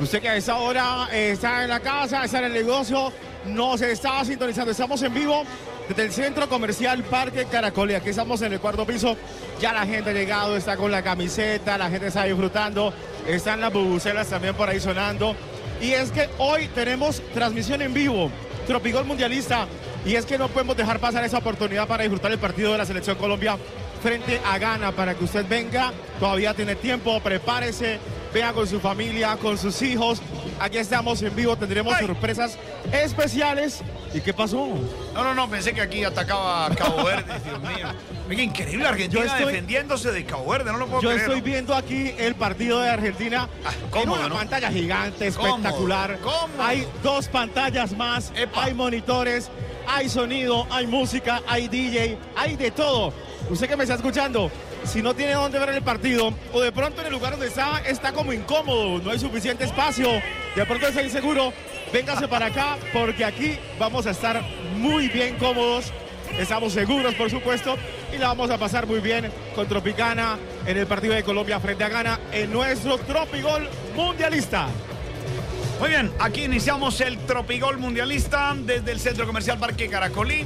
Usted que a esta hora está en la casa, está en el negocio, nos está sintonizando. Estamos en vivo desde el Centro Comercial Parque Caracol. Y aquí estamos en el cuarto piso. Ya la gente ha llegado, está con la camiseta, la gente está disfrutando. Están las bubucelas también por ahí sonando. Y es que hoy tenemos transmisión en vivo, Tropigol Mundialista. Y es que no podemos dejar pasar esa oportunidad para disfrutar el partido de la Selección Colombia frente a Ghana, para que usted venga, todavía tiene tiempo, prepárese, venga con su familia, con sus hijos. Aquí estamos en vivo, tendremos sorpresas especiales. ¿Y qué pasó? No, pensé que aquí atacaba Cabo Verde, Dios mío. Oiga, increíble Argentina defendiéndose de Cabo Verde, no lo puedo creer. Yo estoy viendo aquí el partido de Argentina en una pantalla gigante, espectacular. ¿Cómo? Hay dos pantallas más, hay monitores, hay sonido, hay música, hay DJ, hay de todo. Usted que me está escuchando, si no tiene dónde ver el partido, o de pronto en el lugar donde está como incómodo, no hay suficiente espacio, de pronto está inseguro, véngase para acá, porque aquí vamos a estar muy bien cómodos, estamos seguros, por supuesto, y la vamos a pasar muy bien con Tropicana en el partido de Colombia frente a Ghana en nuestro Tropigol Mundialista. Muy bien, aquí iniciamos el Tropigol Mundialista desde el Centro Comercial Parque Caracolí.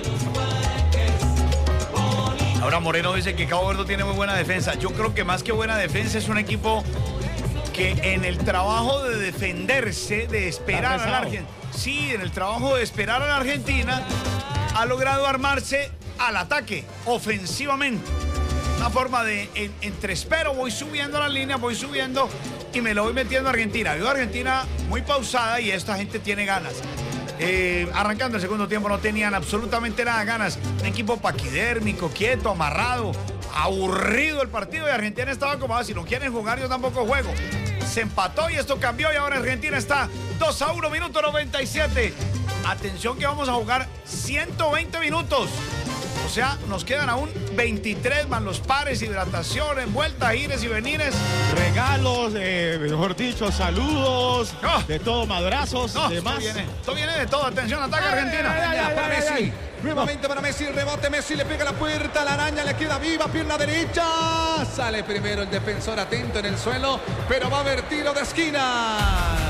Ahora Moreno dice que Cabo Verde tiene muy buena defensa. Yo creo que más que buena defensa es un equipo que en el trabajo de defenderse, de esperar a la Argentina, sí, en el trabajo de esperar a la Argentina, ha logrado armarse al ataque, ofensivamente. Una forma de, entre espero, voy subiendo la línea, voy subiendo y me lo voy metiendo a Argentina. Veo a Argentina muy pausada y esta gente tiene ganas. Arrancando el segundo tiempo no tenían absolutamente nada de ganas. Un equipo paquidérmico, quieto, amarrado, aburrido el partido, y Argentina estaba como, si no quieren jugar yo tampoco juego. Se empató y esto cambió y ahora Argentina está 2-1, minuto 97. Atención que vamos a jugar 120 minutos. O sea, nos quedan aún 23 más los pares, hidrataciones, vueltas, ires y venires. Regalos, mejor dicho, saludos, de todo, madrazos, demás. Esto viene de todo. Atención, ataque Argentina. Para Messi. Nuevamente para Messi, rebote, Messi le pega la puerta, la araña le queda viva, pierna derecha. Sale primero el defensor atento en el suelo, pero va a haber tiro de esquina.